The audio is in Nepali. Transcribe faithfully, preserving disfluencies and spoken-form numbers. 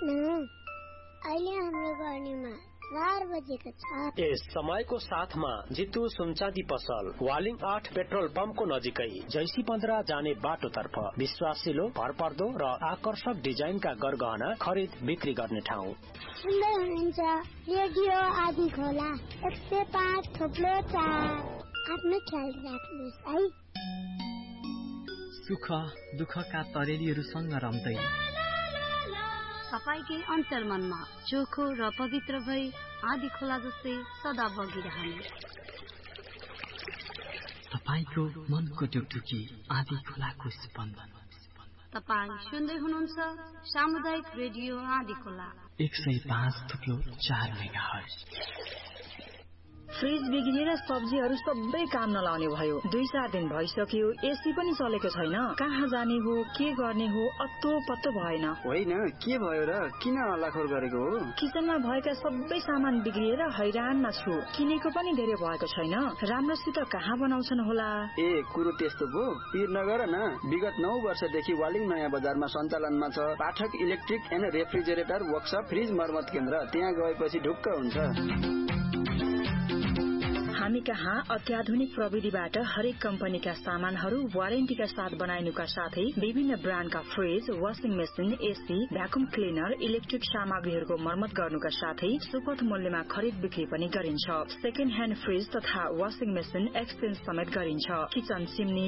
न अहिले हाम्रो गर्नेमा चार बजेको छ। यस समयको साथमा जितु सुनचाँदी पसल वालिङ आठ पेट्रोल पम्पको नजिकै जैसी पन्ध्र जाने बाटोतर्फ विश्वासिलो भरपर्दो र आकर्षक डिजाइनका गरगहना खरिद बिक्री गर्ने ठाउँ। सुन्दै हुनुहुन्छ रेडियो आदि खोला एक सय पाँच थोप्लो चार। आफ्नो ख्याल राख्नुहोस् है। सुख दुःखका तरेलीहरूसँग रम्दै तपाईकै अन्तर्मनमा चोखो र पवित्र भई आदि खोला जस्तै सदा बगिरहने। तपाईको मनको टुकटुकी आदि खोलाको स्पन्दन। तपाई सुन्दै हुनुहुन्छ सामुदायिक रेडियो आदि खोला एक सय पाँच थुप्लो चार मेगाहर्ज। फ्रिज बिग्रिएर सब्जीहरू सबै काम नलाउने भयो। दुई चार दिन भइसक्यो एसी पनि चलेको छैन। कहाँ जाने हो के गर्ने हो अत्तो पत्तो भएन। होइन के भयो र किन हल्लाखोर गरेको हो? किचनमा भएका सबै सामान बिग्रिएर हैरानमा छु। किनेको पनि धेरै भएको छैन। राम्रोसित कहाँ बनाउँछन् होला? ए कुरो त्यस्तो पो पिर नगर न। विगत नौ वर्षदेखि वालिङ नयाँ बजारमा सञ्चालनमा छ पाठक electric and refrigerator workshop fridge मर्मत केन्द्र। त्यहाँ गएपछि ढुक्क हुन्छ। हामी कहाँ अत्याधुनिक प्रविधिबाट हरेक कम्पनीका सामानहरू वारेन्टीका साथ बनाइनुका साथै विभिन्न ब्रान्डका fridge, washing machine, AC, vacuum cleaner, electric सामग्रीहरूको मर्मत गर्नुका साथै सुपथ मूल्यमा खरिद बिक्री पनि गरिन्छ। सेकेन्ड ह्यान्ड फ्रिज तथा वाशिङ मेसिन एक्सचेन्ज समेत गरिन्छ। Kitchen chimney